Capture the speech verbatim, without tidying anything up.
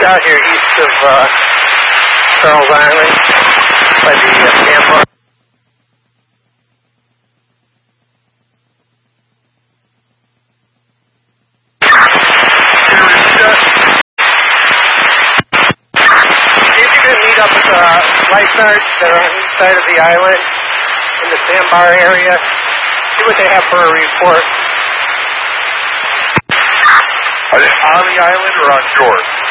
out here east of uh, Charles Island by the uh, sandbar. See if you can meet up with the lifeguards that are on each side of the island in the sandbar area. See what they have for a report. Are they on the island or on shore?